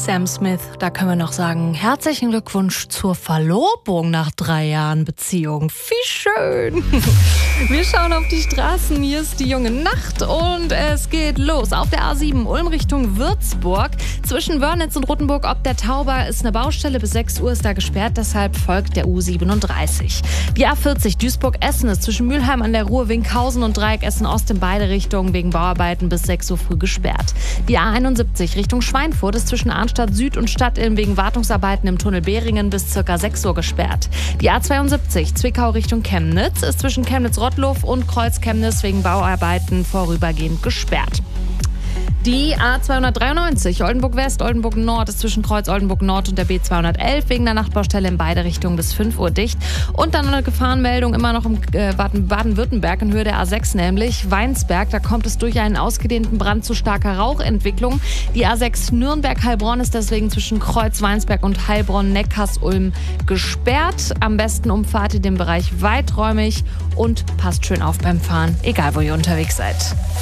Sam Smith, da können wir noch sagen, herzlichen Glückwunsch zur Verlobung nach 3 Jahren Beziehung. Wie schön. Wir schauen auf die Straßen, hier ist die junge Nacht und es geht los. Auf der A7 Ulm Richtung Würzburg. Zwischen Wörnitz und Rottenburg ob der Tauber ist eine Baustelle. Bis 6 Uhr ist da gesperrt, deshalb folgt der U37. Die A40 Duisburg-Essen ist zwischen Mülheim an der Ruhr, Winkhausen und Dreieck Essen-Ost in beide Richtungen wegen Bauarbeiten bis 6 Uhr früh gesperrt. Die A71 Richtung Schweinfurt ist zwischen Arnstadt Süd und Stadtilm wegen Wartungsarbeiten im Tunnel Behringen bis ca. 6 Uhr gesperrt. Die A72 Zwickau Richtung Chemnitz ist zwischen Chemnitz-Rottluff und Kreuz-Chemnitz wegen Bauarbeiten vorübergehend gesperrt. Die A293 Oldenburg-West, Oldenburg-Nord ist zwischen Kreuz Oldenburg-Nord und der B211 wegen der Nachtbaustelle in beide Richtungen bis 5 Uhr dicht. Und dann eine Gefahrenmeldung immer noch im Baden-Württemberg in Höhe der A6, nämlich Weinsberg. Da kommt es durch einen ausgedehnten Brand zu starker Rauchentwicklung. Die A6 Nürnberg-Heilbronn ist deswegen zwischen Kreuz Weinsberg und Heilbronn-Neckarsulm gesperrt. Am besten umfahrt ihr den Bereich weiträumig und passt schön auf beim Fahren, egal wo ihr unterwegs seid.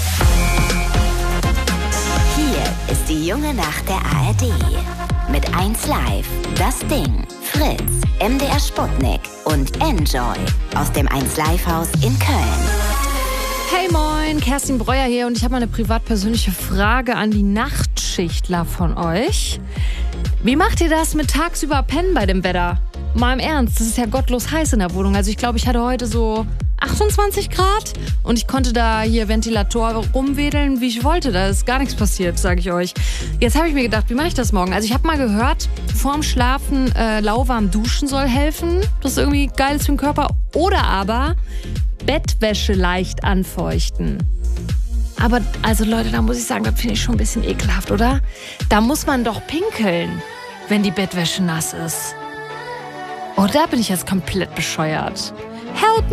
Ist die junge Nacht der ARD. Mit 1 Live, Das Ding, Fritz, MDR Sputnik und Enjoy aus dem 1 Live Haus in Köln. Hey moin, Kerstin Breuer hier und ich habe mal eine privat-persönliche Frage an die Nachtschichtler von euch. Wie macht ihr das mit tagsüber pennen bei dem Wetter? Mal im Ernst, das ist ja gottlos heiß in der Wohnung. Also ich glaube, ich hatte heute so 28 Grad und ich konnte da hier Ventilator rumwedeln, wie ich wollte. Da ist gar nichts passiert, sage ich euch. Jetzt habe ich mir gedacht, wie mache ich das morgen? Also ich habe mal gehört, vorm Schlafen lauwarm duschen soll helfen. Das ist irgendwie geil für den Körper. Oder aber Bettwäsche leicht anfeuchten. Aber also Leute, da muss ich sagen, das finde ich schon ein bisschen ekelhaft, oder? Da muss man doch pinkeln, wenn die Bettwäsche nass ist. Oder bin ich jetzt komplett bescheuert? Help